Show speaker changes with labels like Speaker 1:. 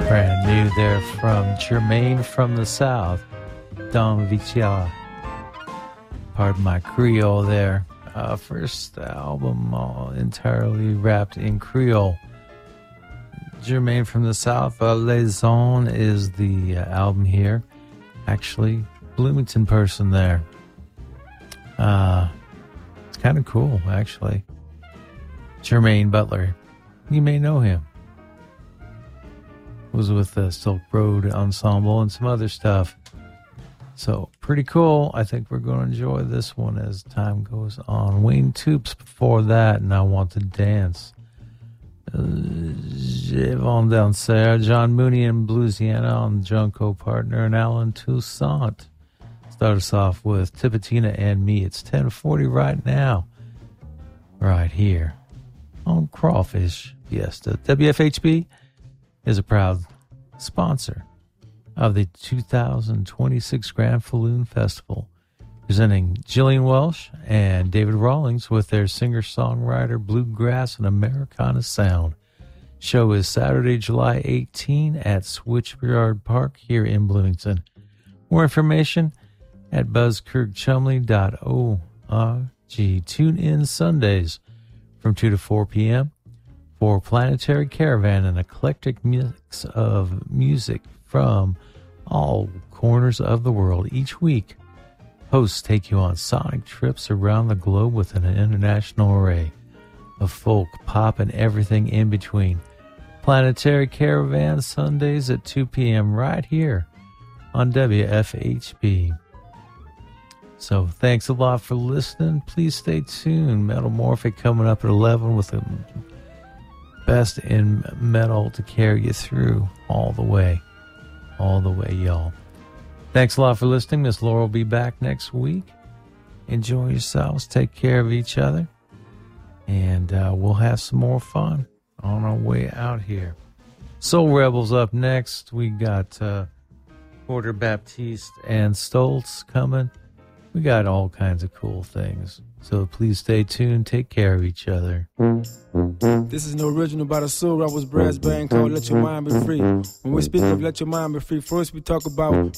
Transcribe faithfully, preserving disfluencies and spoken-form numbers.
Speaker 1: Brand new there from Jermaine from the South, Don Vicia. Pardon my Creole there. Uh, first album all entirely wrapped in Creole. Jermaine from the South, uh, Les Zones is the uh, album here. Actually, Bloomington person there. Uh, it's kind of cool, actually. Jermaine Butler. You may know him. Was with the Silk Road Ensemble and some other stuff. So, pretty cool. I think we're going to enjoy this one as time goes on. Wayne Toops before that, and I Want to Dance. Uh, Je Vais Danser, John Mooney and Bluesiana on Junko Partner, and Alan Toussaint. Start us off with Tipitina and Me. It's ten forty right now. Right here on Crawfish Fiesta. W F H B is a proud sponsor of the two thousand twenty-six Grand Falloon Festival, presenting Jillian Welsh and David Rawlings with their singer-songwriter bluegrass and Americana sound. Show is Saturday, July eighteenth at Switchyard Park here in Bloomington. More information at buzzkirk chumley dot org. Tune in Sundays from two to four p.m. for Planetary Caravan, an eclectic mix of music from all corners of the world. Each week, hosts take you on sonic trips around the globe with an international array of folk, pop, and everything in between. Planetary Caravan, Sundays at two p.m. right here on W F H B. So thanks a lot for listening. Please stay tuned. Metalmorphic coming up at eleven with the best in metal to carry you through all the way. All the way, y'all. Thanks a lot for listening. Miss Laura will be back next week. Enjoy yourselves. Take care of each other. And uh, we'll have some more fun on our way out here. Soul Rebels up next. We got uh, Porter Baptiste and Stoltz coming. We got all kinds of cool things. So please stay tuned. Take care of each other.
Speaker 2: This is an original by the Soul Rebels brass band called Let Your Mind Be Free. When we speak of Let Your Mind Be Free, first we talk about